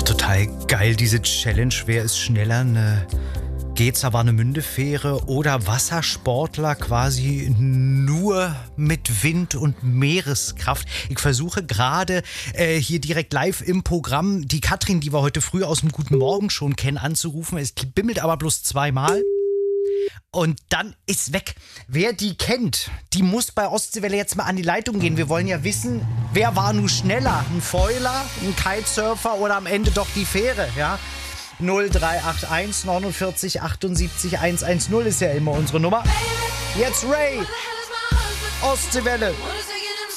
Total geil, diese Challenge. Wer ist schneller? Eine Gezer-Warnemünde-Fähre oder Wassersportler quasi nur mit Wind und Meereskraft. Ich versuche gerade hier direkt live im Programm die Katrin, die wir heute früh aus dem Guten Morgen schon kennen, anzurufen. Es bimmelt aber bloß zweimal. Und dann ist weg. Wer die kennt, die muss bei Ostseewelle jetzt mal an die Leitung gehen. Wir wollen ja wissen, wer war nun schneller? Ein Foiler, ein Kitesurfer oder am Ende doch die Fähre? Ja? 0381 49 78 110 ist ja immer unsere Nummer. Jetzt Ray, Ostseewelle.